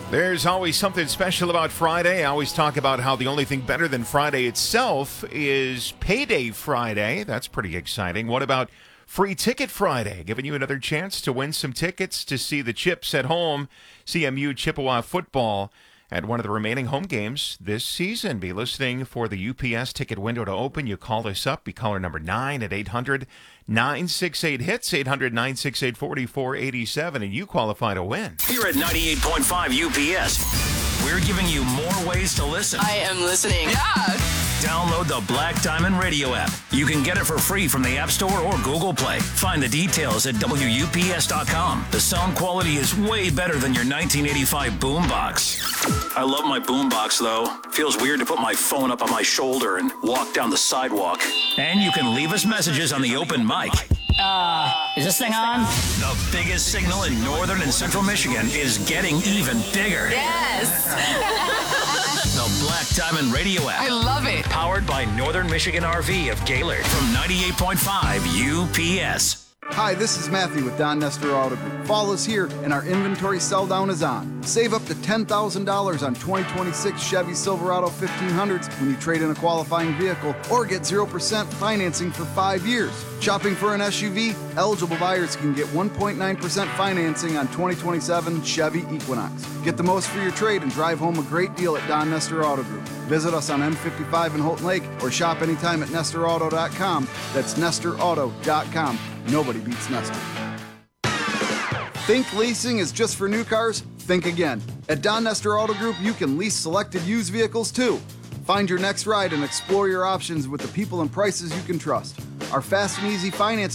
There's always something special about Friday. I always talk about how the only thing better than Friday itself is Payday Friday. That's pretty exciting. What about Free Ticket Friday? Giving you another chance to win some tickets to see the Chips at home, CMU Chippewa football at one of the remaining home games this season. Be listening for the UPS ticket window to open. You call us up. Be caller number 9 at 800-968-HITS, 800-968-4487, and you qualify to win. Here at 98.5 UPS, we're giving you more ways to listen. I am listening. Yeah. Download the Black Diamond Radio app. You can get it for free from the App Store or Google Play. Find the details at WUPS.com. The sound quality is way better than your 1985 boombox. I love my boombox, though. Feels weird to put my phone up on my shoulder and walk down the sidewalk. And you can leave us messages on the open mic. Is this thing on? The biggest signal in northern and central Michigan is getting even bigger. Yes. The Black Diamond Radio app. I love it. Powered by Northern Michigan RV of Gaylord from 98.5 UPS. Hi, this is Matthew with Don Nestor Auto Group. Fall is here and our inventory sell down is on. Save up to $10,000 on 2026 Chevy Silverado 1500s when you trade in a qualifying vehicle or get 0% financing for 5 years. Shopping for an SUV? Eligible buyers can get 1.9% financing on 2027 Chevy Equinox. Get the most for your trade and drive home a great deal at Don Nestor Auto Group. Visit us on M55 in Houghton Lake or shop anytime at NestorAuto.com. That's NestorAuto.com. Nobody beats Nestor. Think leasing is just for new cars? Think again. At Don Nestor Auto Group, you can lease selected used vehicles too. Find your next ride and explore your options with the people and prices you can trust. Our fast and easy financing